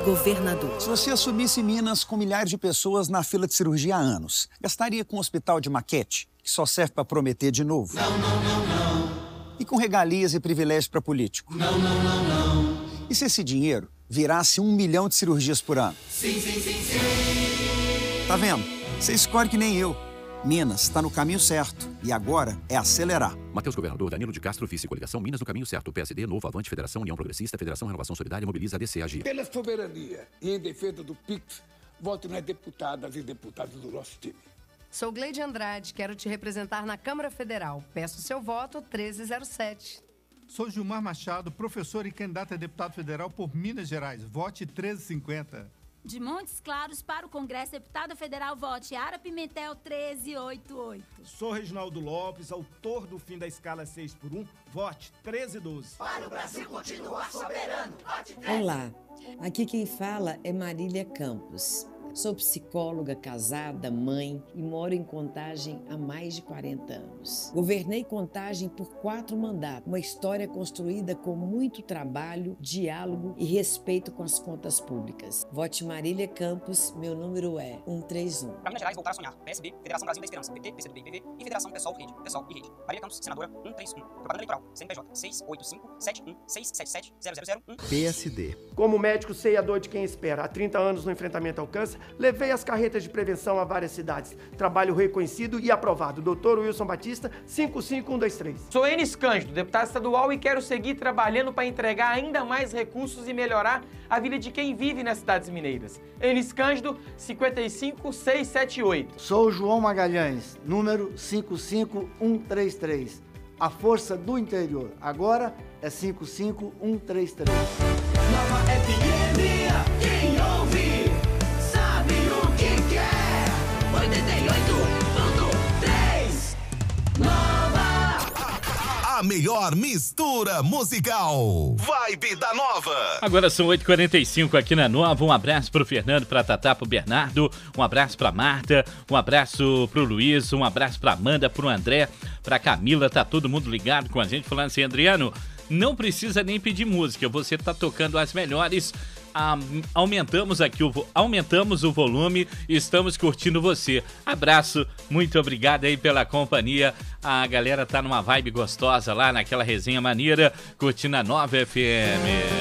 governador. Se você assumisse Minas com milhares de pessoas na fila de cirurgia há anos, gastaria com um hospital de maquete, que só serve para prometer de novo? Não, não, não, não. E com regalias e privilégios para político? Não, não, não, não. E se esse dinheiro virasse 1 milhão de cirurgias por ano? Sim, sim, sim, sim. Tá vendo? Você escolhe que nem eu. Minas está no caminho certo e agora é acelerar. Matheus Governador, Danilo de Castro, Vice Coligação, Minas no caminho certo. PSD, Novo, Avante, Federação, União Progressista, Federação Renovação Solidária, Mobiliza, ADC, Agir. Pela soberania e em defesa do PIX, voto nas deputadas e deputados do nosso time. Sou Gleide Andrade, quero te representar na Câmara Federal. Peço seu voto 1307. Sou Gilmar Machado, professor e candidato a deputado federal por Minas Gerais. Vote 1350. De Montes Claros para o Congresso, deputada federal, vote Ara Pimentel 1388. Sou Reginaldo Lopes, autor do fim da escala 6x1, vote 1312. Para o Brasil continuar soberano, vote 13. Olá, aqui quem fala é Marília Campos. Sou psicóloga, casada, mãe e moro em Contagem há mais de 40 anos. Governei Contagem por 4 mandatos, uma história construída com muito trabalho, diálogo e respeito com as contas públicas. Vote Marília Campos, meu número é 131. Para Minas Gerais, voltar a sonhar. PSB, Federação Brasil da Esperança, PT, PCdoB e PV e Federação PSOL, Rede, PSOL e Rede. Marília Campos, senadora 131. Propaganda eleitoral, CNPJ 685-71-677-0001. PSD. Como médico, sei a dor de quem espera. Há 30 anos no enfrentamento ao câncer, levei as carretas de prevenção a várias cidades. Trabalho reconhecido e aprovado. Dr. Wilson Batista, 55123. Sou Enis Cândido, deputado estadual, e quero seguir trabalhando para entregar ainda mais recursos e melhorar a vida de quem vive nas cidades mineiras. Enis Cândido, 55678. Sou João Magalhães, número 55133. A força do interior. Agora é 55133. Nova FM, quem ouve sabe o que quer. 88.3 Nova. A melhor mistura musical. Vibe da Nova. Agora são 8h45 aqui na Nova. Um abraço pro Fernando, pra Tatá, pro Bernardo. Um abraço pra Marta. Um abraço pro Luiz. Um abraço pra Amanda, pro André, pra Camila. Tá todo mundo ligado com a gente, falando assim: Adriano, não precisa nem pedir música. Você tá tocando as melhores. Aumentamos o volume e estamos curtindo você. Abraço, muito obrigado aí pela companhia. A galera tá numa vibe gostosa lá, naquela resenha maneira, curtindo a Nova FM.